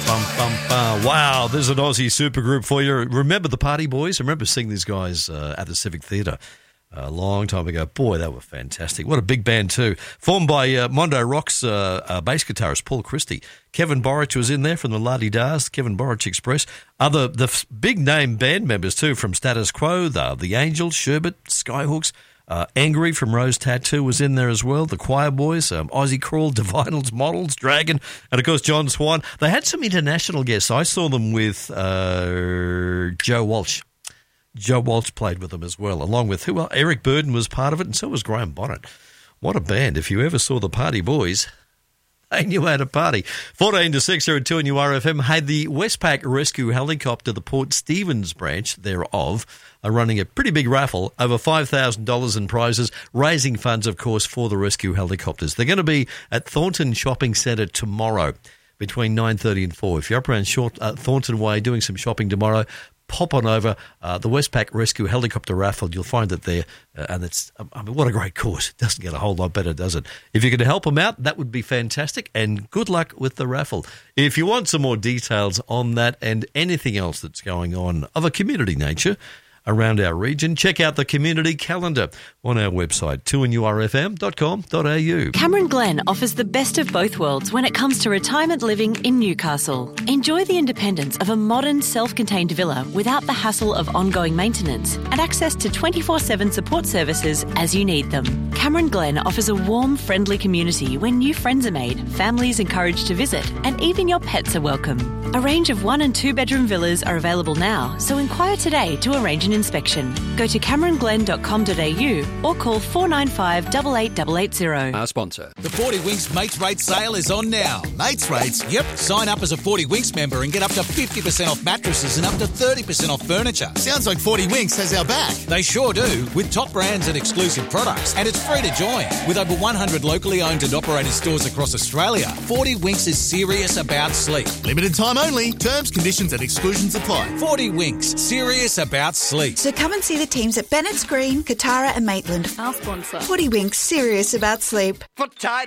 Wow, there's an Aussie supergroup for you. Remember the Party Boys? I remember seeing these guys at the Civic Theatre a long time ago. Boy, they were fantastic. What a big band too. Formed by Mondo Rock's bass guitarist Paul Christie. Kevin Borich was in there from the La-Di-Da's, Kevin Borich Express. The big name band members too from Status Quo, the Angels, Sherbet, Skyhooks. Angry from Rose Tattoo was in there as well. The Choir Boys, Aussie Crawl, Divinals, Models, Dragon, and of course John Swan. They had some international guests. I saw them with Joe Walsh. Joe Walsh played with them as well, along with who? Well, Eric Burden was part of it, and so was Graham Bonnet. What a band. If you ever saw the Party Boys, they knew how to party. 14 to 6 here at 2 and URFM. Hey, the Westpac Rescue Helicopter, the Port Stephens branch thereof, are running a pretty big raffle, over $5,000 in prizes, raising funds, of course, for the rescue helicopters. They're going to be at Thornton Shopping Centre tomorrow between 9:30 and 4. If you're up around Thornton Way doing some shopping tomorrow, pop on over the Westpac Rescue Helicopter Raffle. You'll find it there, and it's what a great cause. It doesn't get a whole lot better, does it? If you could help them out, that would be fantastic, and good luck with the raffle. If you want some more details on that and anything else that's going on of a community nature around our region, check out the community calendar on our website, 2nurfm.com.au. Cameron Glen offers the best of both worlds when it comes to retirement living in Newcastle. Enjoy the independence of a modern, self-contained villa without the hassle of ongoing maintenance and access to 24/7 support services as you need them. Cameron Glen offers a warm, friendly community where new friends are made, families encouraged to visit, and even your pets are welcome. A range of 1- and 2-bedroom villas are available now, so inquire today to arrange an inspection. Go to cameronglen.com.au or call 495 88880. Our sponsor. The 40 Winks Mates Rate sale is on now. Mates Rates? Yep. Sign up as a 40 Winks member and get up to 50% off mattresses and up to 30% off furniture. Sounds like 40 Winks has our back. They sure do, with top brands and exclusive products, and it's free to join. With over 100 locally owned and operated stores across Australia, 40 Winks is serious about sleep. Limited time only. Terms, conditions and exclusions apply. 40 Winks, serious about sleep. So come and see the teams at Bennett's Green, Katara and Maitland. Our sponsor. 40 Winks, serious about sleep. For